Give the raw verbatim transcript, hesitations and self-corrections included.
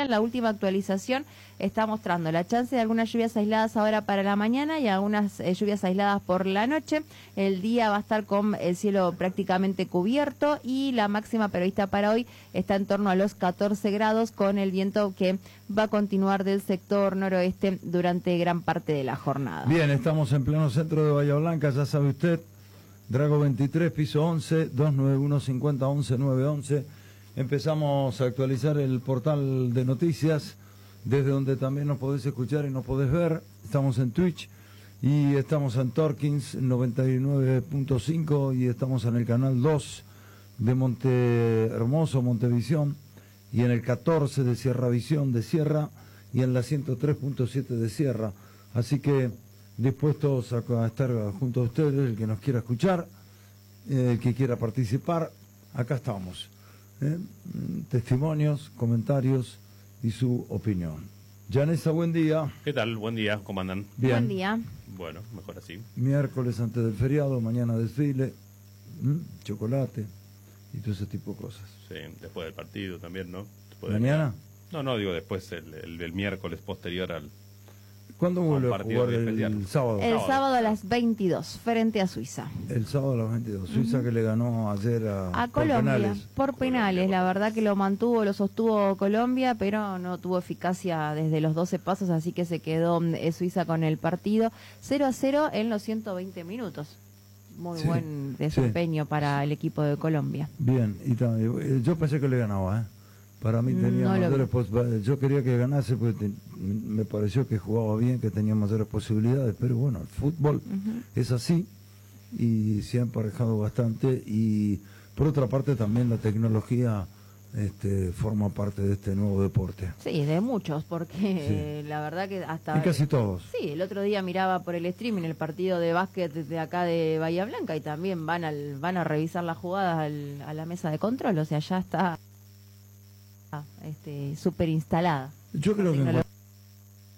en la última actualización está mostrando la chance de algunas lluvias aisladas ahora para la mañana y algunas eh, lluvias aisladas por la noche. El día va a estar con el cielo prácticamente cubierto y la máxima prevista para hoy está en torno a los catorce grados, con el viento que va a continuar del sector noroeste durante gran parte de la jornada. Bien, estamos en pleno centro de Bahía Blanca, ya sabe usted, Drago veintitrés, piso once, dos nueve uno, cinco cero, once, nueve once. Empezamos a actualizar el portal de noticias, desde donde también nos podés escuchar y nos podés ver. Estamos en Twitch y estamos en Torkins noventa y nueve punto cinco y estamos en el canal dos de Monte Hermoso, Montevisión, y en el catorce de Sierra Visión de Sierra y en la ciento tres punto siete de Sierra. Así que dispuestos a, a estar junto a ustedes, el que nos quiera escuchar, eh, el que quiera participar, acá estamos. ¿eh? Testimonios, comentarios y su opinión. Yanesa, buen día. ¿Qué tal? Buen día, ¿cómo andan? Bien. Buen día. Bueno, mejor así. Miércoles antes del feriado, mañana desfile, ¿m? chocolate y todo ese tipo de cosas. Sí, después del partido también, ¿no? Después ¿Mañana? De... No, no, digo después, el, el, el miércoles posterior al... ¿Cuándo vuelve a partido jugar el, especial. el sábado? El Sábado. sábado a las veintidós, frente a Suiza. El sábado a las veintidós. Suiza Ujú. que le ganó ayer a, A por Colombia, penales. por penales, la verdad que lo mantuvo, lo sostuvo Colombia, pero no tuvo eficacia desde los doce pasos, así que se quedó eh, Suiza con el partido cero a cero en los ciento veinte minutos. Muy Sí, buen desempeño sí. para el equipo de Colombia. Bien, y también, eh, yo pensé que le ganaba, ¿eh? Para mí tenía No lo mayores vi. posibilidades. Yo quería que ganase porque te- me pareció que jugaba bien, que tenía mayores posibilidades, pero bueno, el fútbol Ujú. es así y se ha emparejado bastante. Y por otra parte también la tecnología este, forma parte de este nuevo deporte. Sí, de muchos, porque Sí. eh, la verdad que hasta... Y casi todos. Sí, el otro día miraba por el streaming el partido de básquet de acá de Bahía Blanca y también van al, van a revisar las jugadas al- a la mesa de control, o sea, ya está este súper instalada. Yo creo que en tecnología